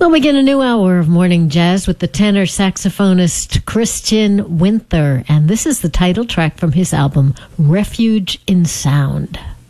We'll begin a new hour of morning jazz with the tenor saxophonist Christian Winther, and this is the title track from his album, Refuge in Sound.